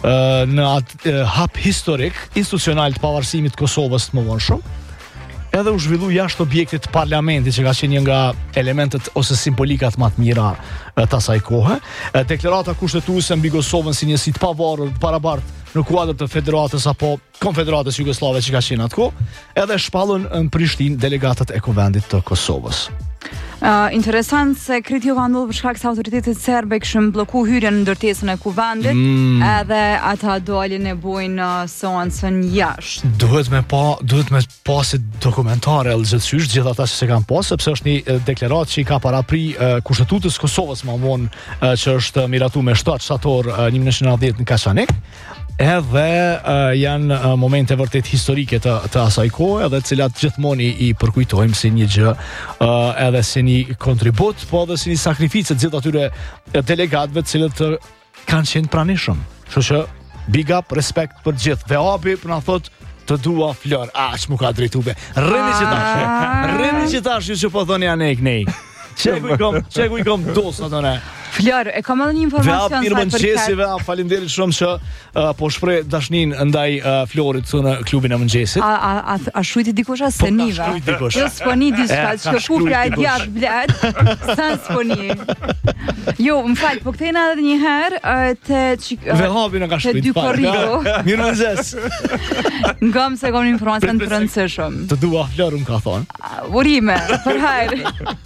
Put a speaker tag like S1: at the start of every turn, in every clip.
S1: në atë hap historik institucional të pavarësimit të Kosovës të mëvonshëm, edhe u zhvillu jashtë objektit parlamentit që ka qenë një nga elementet ose simbolikat më të mira të asaj kohe. Deklarata kushtetuese mbi Kosovën si njësi të pavarur, të barabartë në kuadër të federatës apo konfederatës jugoslave që ka qenë atko, edhe shpallën në Prishtinë delegatët e Kuvendit të Kosovës.
S2: Interesant se kriti jo ka ndodhur për shkak se autoritetet serbe kishin bllokuar hyrjen në ndërtesën e Kuvendit, edhe ata dolën e bojnë seancën jashtë.
S1: Duhet me pasi dokumentare gjithçysh gjithë ata që se kanë pas, sepse është një deklaratë që i ka parapri Kushtetutës Kosovës më vonë që është miratuar me 7 shtator 1990 në Kaçanik. Edhe janë momente vërtet historike të asaj kohe, edhe cilat gjithmonë i përkujtojmë si një gjë, edhe si një kontribut, po edhe si një sakrificë të gjithë atyre delegatëve të cilët kanë qenë pranishëm. Kështu që big up, respekt për gjithë. Dhe Abi për na thot të dua Flor. Që mu ka drejtube. Rrini që tash ju që po thoni janë nej. Çeku i kom dos atëre.
S2: Flor, e kam edhe një informacion
S1: sa përket. Faleminderit shumë që po shpreh dashnin ndaj Florit në klubin e mëngjesit.
S2: A shujti dikush as seniva? Jo sponi diçka, që kufja e djathtë blet. Sa sponi. Jo, më fal, po kthejna edhe një herë te
S1: Vehabi na ka shkruar.
S2: Dy korrido.
S1: Mirëmëngjes.
S2: Ngam se kam një informacion të rëndësishëm.
S1: Të dua Flor më ka thonë.
S2: Urime, për hajër.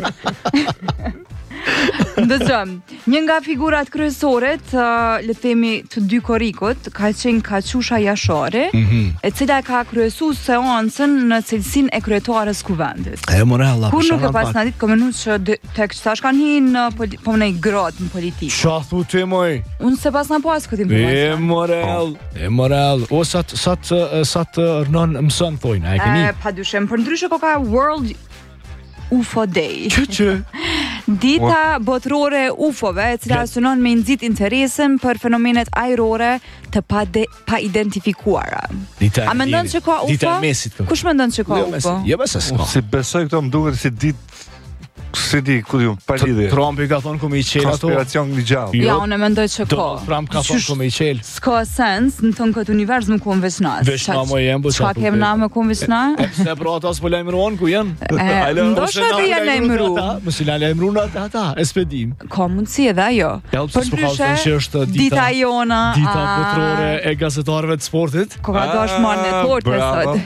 S2: Ndëgjëm, një nga figurat kryesoret, le të themi të dy korikut, ka qenë Kaçusha Jashari, e cila ka kryesu seancën në cilësinë e kryetares Kuvendit.
S1: Morella.
S2: Kur nuk e pas në ditë komenu që tek qëta shkan hi në po më nej gratë në politikë.
S1: Qa thu ti moj?
S2: Unë se pas në pas këtë informacion.
S1: Morell. O sa të rënon mësën thojnë, e keni?
S2: Pa dyshem, për ndryshe ko ka World UFO Day.
S1: Që?
S2: Dita botërore UFO-ve, e cila synon me nxit interesin për fenomenet ajrore të pa identifikuara. A mendon që ka UFO?
S1: Dita e mesit.
S2: Kush mendon që ka UFO?
S1: Jo, besa s'ka.
S3: Si besoj këto më duket si ditë si di, ku di, pa lidhje.
S1: Trumpi ka thonë ku me i qel ato.
S3: Konspiracion një gjallë.
S2: Ja, unë mendoj që ka.
S1: Trump ka thonë ku me i qel.
S2: S'ka sens, në thënë këtë univers nuk ku në vesna.
S1: Vesna mo jem, bu
S2: qa kem na me ku në vesna?
S1: Se pra ata s'po lajmëruan ku janë?
S2: Ndoshta dhe janë lajmëru.
S1: Mësë la lajmëru në ata, e s'pedim.
S2: Ka mundësi edhe ajo.
S1: Për ndryshe,
S2: dita jona.
S1: Dita botërore e gazetarëve të sportit.
S2: Ko ka dash marrë në tortë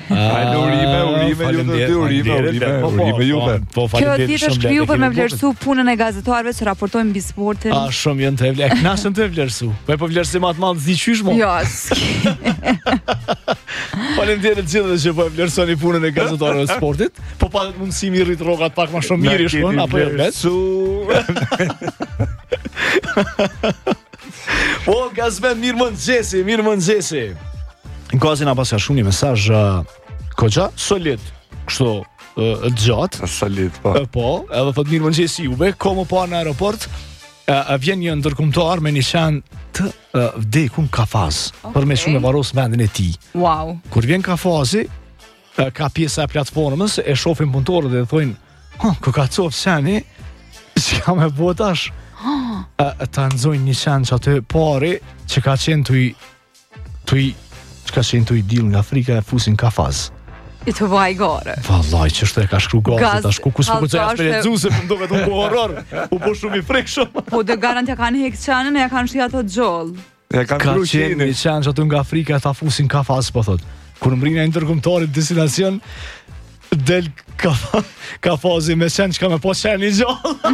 S2: sot. Punën e gazetarëve që raportojnë mbi sportin.
S1: Shumë janë të vlerësu. Knasëm të vlerësu. Po vlerësim atë madh zi qysh mo.
S2: Jo.
S1: Faleminderit gjithëve që po vlerësoni punën e gazetarëve të sportit. Po pa mundësi mi rrit rrogat pak më shumë mirë shkon apo jo vlerësu. Po gazmen mirë mëngjesi. Në kazin na pasja shumë një mesazh koxa solid. Kështu gjatë.
S3: Solid, po.
S1: Po, edhe thot mirë mëngjesi juve, komo pa në aeroport, vjen një ndërkombëtar me nishan të vdekun Kafaz, për me shumë e varos vendin e tij.
S2: Wow.
S1: Kur vjen Kafazi, ka pjesa e platformës, e shohin punëtorët dhe thonë, ku ka cofë shani, që ka me botash, ta nxojnë nishan që atë pari, që ka qenë të i dil nga Afrika e fusin Kafaz.
S2: I të vaj gore.
S1: Vallaj, që shtë e ka shkru gazet, ashtu ku s'po këtë jasë për e dzu, se për do vetë u po horror, u po shumë i frikshëm.
S2: Po dhe garantja kanë hekë qanën e ja kanë shri ato gjollë.
S1: Ka qenë një qanë që ato nga Afrika e ta fusin Kafaz, po thot. Kur mrina interkombëtarit destinacion, del Kafazi me qenë që ka me po qenë i gjallë.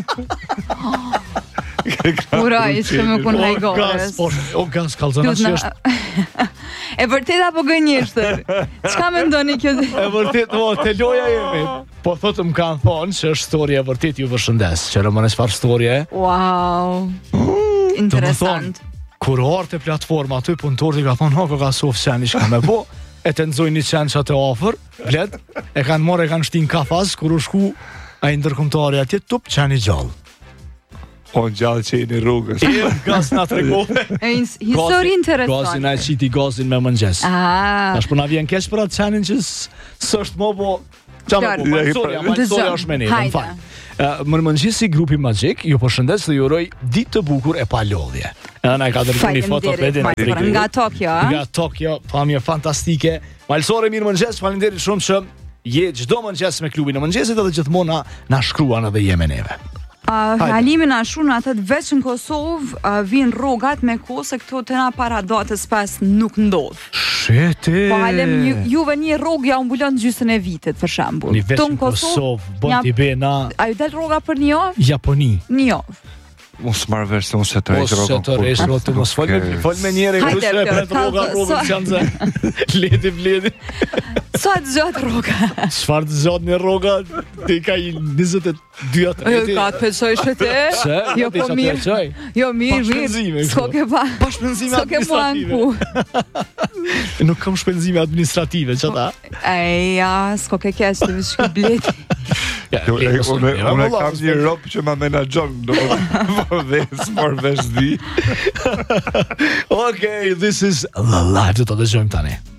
S2: Ura, i që me kun hajgores.
S1: O gas, kalzona që është.
S2: E vërtet apo gënjeshtër? Çka mendoni kjo?
S1: E vërtet, te loja jemi. Po thotë më kanë thonë që është storja e vërtet ju vërshëndes. Që rëmën e çfarë storje?
S2: Wow. Interesant.
S1: Kur arte platforma aty punëtorët ka thonë, ka sofë qeni që ka me po, e të nëzojnë një qenë që atë ofër, bled, e kanë morë e kanë shtin Kafaz, kur u shku a i ndërkombëtari atje tup qeni gjallë.
S3: O në gjallë që i një rrugës.
S1: Gaz nga të regove.
S2: Histori interesant.
S1: Gazin a e qiti gazin me mëngjes. Tash për na vjen kesh për atë qenin që s'është mo, po Malsoria është me ne, më fal. Mëngjesi grupi Magjik, ju përshëndes dhe ju uroj ditë të bukur e pa lodhje. Na ka dërguar një foto
S2: nga Tokyo,
S1: Nga Tokyo, pamje fantastike. Malsore, mirëmëngjes, faleminderit shumë që je çdo mëngjes me klubin e mëngjesit edhe gjithmonë na shkruan edhe jemi neve.
S2: Halimin a shun atët veç në Kosovë vinë rrogat me kohë se këto të na para datës pas nuk ndodh.
S1: Shete.
S2: Po halem juve një rrogë ja umbulon gjysën e vitit për shembull.
S1: Një veç në Kosovë, bon t'i bena.
S2: A ju del rroga për një javë?
S1: Japoni.
S2: Një javë.
S3: Mos marr vesh se mos e tërheq rrogën.
S1: Mos e tërheq rrogën, mos fol me njëri kush e pret rrogën janë zë. Ledi.
S2: Sa të gjatë rroga?
S1: Çfarë të gjatë në rroga? Ti ka 22 atë.
S2: Ka të pensoj shete? Jo po mirë. Jo mirë. S'ko ke pa.
S1: Pa shpenzime administrative. Nuk kam shpenzime administrative, çata.
S2: Ja, s'ko ke kesh të shkoj bleti.
S3: Unë kam një rob që ma menaxhon, s'mor vesh di.
S1: Okay, this is the live. Do të dëgjojmë tani.